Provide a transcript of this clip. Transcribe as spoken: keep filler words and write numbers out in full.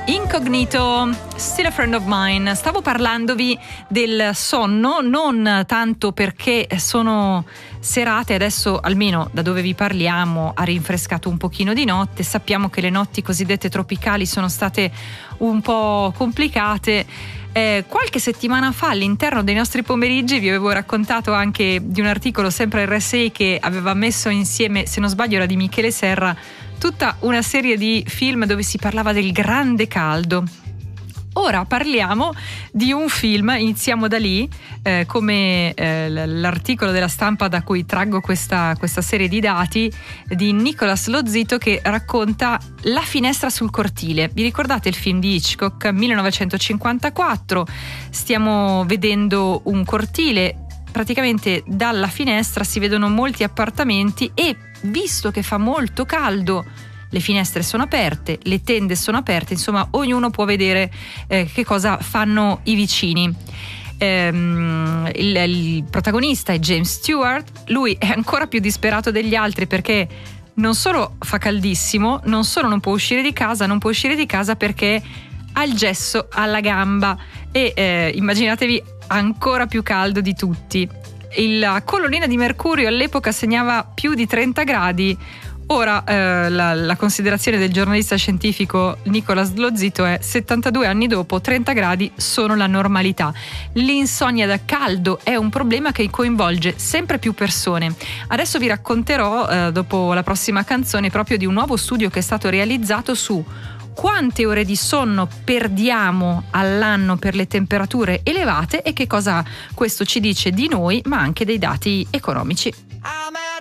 Incognito, Still a Friend of Mine. Stavo parlandovi del sonno, non tanto perché sono serate, adesso almeno da dove vi parliamo ha rinfrescato un pochino di notte, sappiamo che le notti cosiddette tropicali sono state un po' complicate. Eh, qualche settimana fa all'interno dei nostri pomeriggi vi avevo raccontato anche di un articolo sempre R S I che aveva messo insieme, se non sbaglio era di Michele Serra, tutta una serie di film dove si parlava del grande caldo. Ora parliamo di un film, iniziamo da lì, eh, come eh, l'articolo della Stampa da cui traggo questa, questa serie di dati, di Nicolas Lozzito, che racconta La finestra sul cortile. Vi ricordate il film di Hitchcock, millenovecentocinquantaquattro? Stiamo vedendo un cortile, praticamente dalla finestra si vedono molti appartamenti e, visto che fa molto caldo, le finestre sono aperte, le tende sono aperte, insomma ognuno può vedere eh, che cosa fanno i vicini. Ehm, il, il protagonista è James Stewart, lui è ancora più disperato degli altri perché non solo fa caldissimo, non solo non può uscire di casa, non può uscire di casa perché ha il gesso alla gamba e eh, immaginatevi ancora più caldo di tutti. La colonnina di mercurio all'epoca segnava più di trenta gradi. Ora eh, la, la considerazione del giornalista scientifico Nicolas Lozzito è: settantadue anni dopo, trenta gradi sono la normalità. L'insonnia da caldo è un problema che coinvolge sempre più persone. Adesso vi racconterò, eh, dopo la prossima canzone, proprio di un nuovo studio che è stato realizzato su quante ore di sonno perdiamo all'anno per le temperature elevate e che cosa questo ci dice di noi, ma anche dei dati economici.